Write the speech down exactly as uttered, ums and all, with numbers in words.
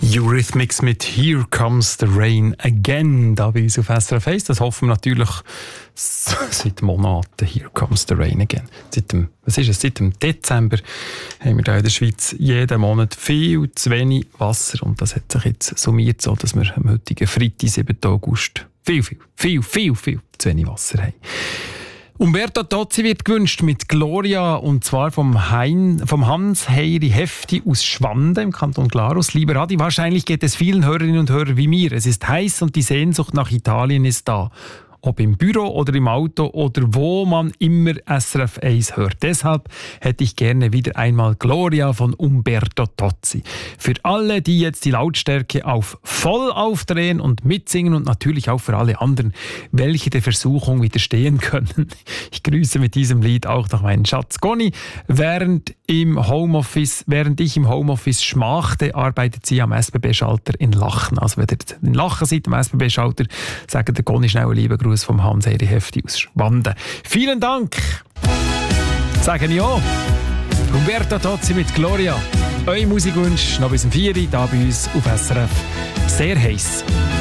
Eurythmics mit Here Comes the Rain Again, da bei uns auf S R F eins. Das hoffen wir natürlich seit Monaten. Here Comes the Rain Again. Seit dem, was ist es? Seit dem Dezember haben wir da in der Schweiz jeden Monat viel zu wenig Wasser. Und das hat sich jetzt summiert, so dass wir am heutigen Freitag, siebten August, viel, viel, viel, viel, viel zu wenig Wasser haben. Umberto Tozzi wird gewünscht mit Gloria, und zwar vom, hein, vom Hans-Heiri Hefti aus Schwanden im Kanton Glarus. Lieber Adi, wahrscheinlich geht es vielen Hörerinnen und Hörern wie mir. Es ist heiß und die Sehnsucht nach Italien ist da. Ob im Büro oder im Auto oder wo man immer S R F eins hört. Deshalb hätte ich gerne wieder einmal Gloria von Umberto Tozzi. Für alle, die jetzt die Lautstärke auf voll aufdrehen und mitsingen, und natürlich auch für alle anderen, welche der Versuchung widerstehen können. Ich grüße mit diesem Lied auch noch meinen Schatz Conny. Während, im Homeoffice, während ich im Homeoffice schmachte, arbeitet sie am S B B-Schalter in Lachen. Also wenn ihr in Lachen seid, am S B B-Schalter, sagt der Conny schnell einen lieben Gruß vom Hans-Heiri Hefti aus Schwanden. Vielen Dank! Sagen ich auch. Umberto Tozzi mit Gloria. Euer Musikwunsch noch bis zum vier Uhr, hier bei uns auf S R F. Sehr heiß.